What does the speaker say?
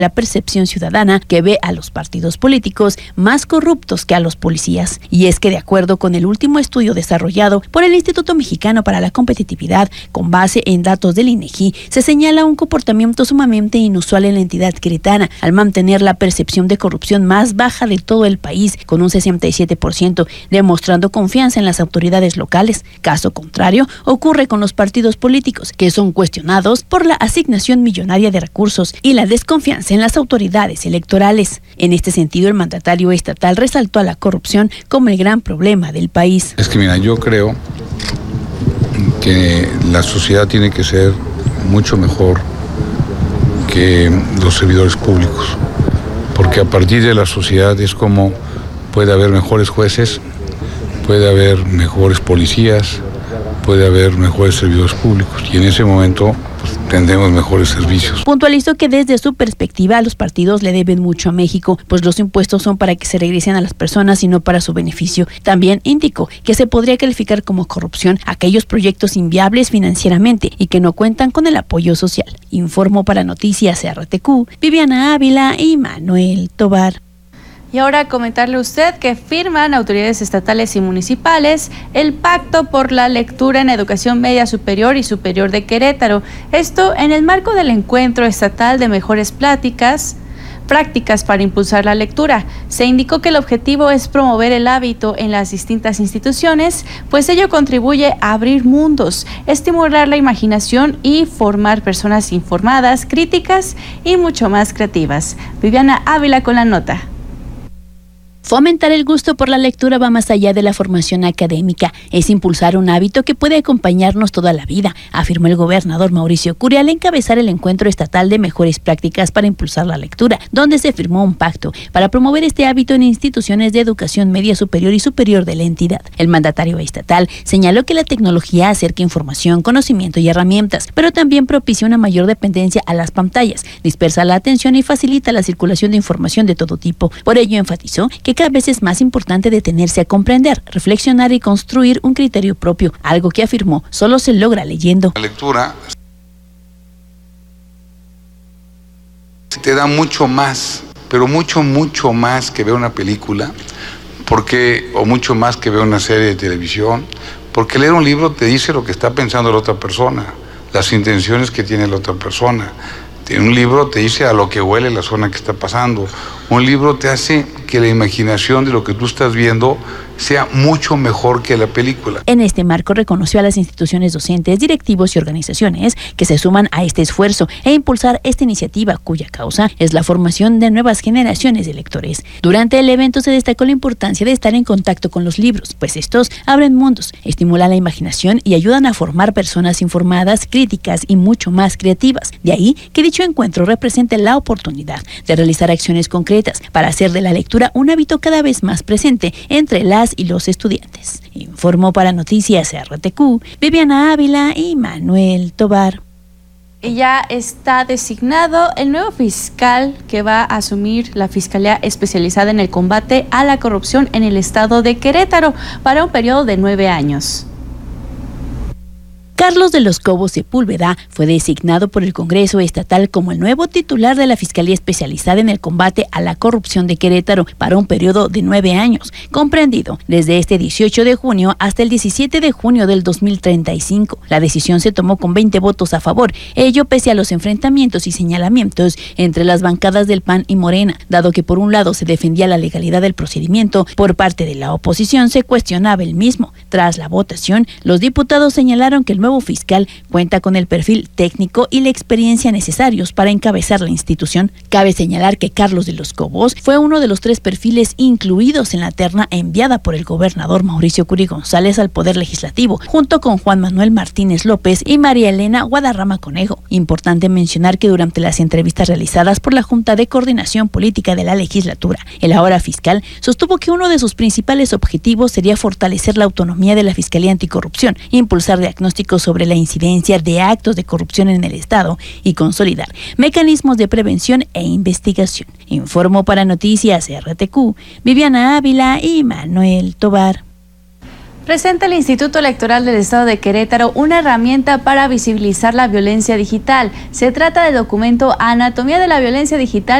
la percepción ciudadana que ve a los partidos políticos más corruptos que a los policías. Y es que de acuerdo con el último estudio desarrollado por el Instituto Mexicano para la Competitividad, con base en datos del INEGI, se señala un comportamiento sumamente inusual en la entidad queretana, al mantener la percepción de corrupción más baja de todo el país, con un 67%, demostrando confianza en las autoridades locales. Caso contrario, ocurre con los partidos políticos, que son cuestionados por la asignación millonaria de recursos y la desconfianza en las autoridades electorales. En este sentido, el mandatario estatal resaltó a la corrupción como el gran problema del país. Es que mira, yo creo que la sociedad tiene que ser mucho mejor que los servidores públicos, porque a partir de la sociedad es como puede haber mejores jueces, puede haber mejores policías, puede haber mejores servidores públicos y en ese momento tendremos mejores servicios. Puntualizó que desde su perspectiva los partidos le deben mucho a México, pues los impuestos son para que se regresen a las personas y no para su beneficio. También indicó que se podría calificar como corrupción aquellos proyectos inviables financieramente y que no cuentan con el apoyo social. Informó para Noticias RTQ, Viviana Ávila y Manuel Tobar. Y ahora comentarle a usted que firman autoridades estatales y municipales el Pacto por la Lectura en Educación Media Superior y Superior de Querétaro. Esto en el marco del Encuentro Estatal de Mejores Prácticas para impulsar la lectura. Se indicó que el objetivo es promover el hábito en las distintas instituciones, pues ello contribuye a abrir mundos, estimular la imaginación y formar personas informadas, críticas y mucho más creativas. Viviana Ávila con la nota. Fomentar el gusto por la lectura va más allá de la formación académica, es impulsar un hábito que puede acompañarnos toda la vida, afirmó el gobernador Mauricio Curi al encabezar el Encuentro Estatal de Mejores Prácticas para impulsar la lectura, donde se firmó un pacto para promover este hábito en instituciones de educación media superior y superior de la entidad. El mandatario estatal señaló que la tecnología acerca información, conocimiento y herramientas, pero también propicia una mayor dependencia a las pantallas, dispersa la atención y facilita la circulación de información de todo tipo. Por ello enfatizó que cada vez es más importante detenerse a comprender, reflexionar y construir un criterio propio, algo que afirmó solo se logra leyendo. La lectura te da mucho más, pero mucho más que ver una película, o mucho más que ver una serie de televisión, porque leer un libro te dice lo que está pensando la otra persona, las intenciones que tiene la otra persona. Un libro te dice a lo que huele la zona que está pasando. Un libro te hace que la imaginación de lo que tú estás viendo sea mucho mejor que la película. En este marco reconoció a las instituciones docentes, directivos y organizaciones que se suman a este esfuerzo e impulsar esta iniciativa cuya causa es la formación de nuevas generaciones de lectores. Durante el evento se destacó la importancia de estar en contacto con los libros, pues estos abren mundos, estimulan la imaginación y ayudan a formar personas informadas, críticas y mucho más creativas. De ahí que dicho encuentro represente la oportunidad de realizar acciones concretas para hacer de la lectura un hábito cada vez más presente entre las y los estudiantes. Informó para Noticias RTQ, Viviana Ávila y Manuel Tobar. Y ya está designado el nuevo fiscal que va a asumir la Fiscalía Especializada en el Combate a la Corrupción en el estado de Querétaro para un periodo de 9 años. Carlos de los Cobos Sepúlveda fue designado por el Congreso Estatal como el nuevo titular de la Fiscalía Especializada en el Combate a la Corrupción de Querétaro para un periodo de 9 años, comprendido desde este 18 de junio hasta el 17 de junio del 2035. La decisión se tomó con 20 votos a favor, ello pese a los enfrentamientos y señalamientos entre las bancadas del PAN y Morena, dado que por un lado se defendía la legalidad del procedimiento, por parte de la oposición se cuestionaba el mismo. Tras la votación, los diputados señalaron que el nuevo fiscal cuenta con el perfil técnico y la experiencia necesarios para encabezar la institución. Cabe señalar que Carlos de los Cobos fue uno de los 3 perfiles incluidos en la terna enviada por el gobernador Mauricio Curi González al Poder Legislativo, junto con Juan Manuel Martínez López y María Elena Guadarrama Conejo. Importante mencionar que durante las entrevistas realizadas por la Junta de Coordinación Política de la Legislatura, el ahora fiscal sostuvo que uno de sus principales objetivos sería fortalecer la autonomía de la Fiscalía Anticorrupción, impulsar diagnósticos sobre la incidencia de actos de corrupción en el Estado y consolidar mecanismos de prevención e investigación. Informó para Noticias RTQ, Viviana Ávila y Manuel Tobar. presenta el Instituto Electoral del Estado de Querétaro una herramienta para visibilizar la violencia digital. Se trata del documento Anatomía de la Violencia Digital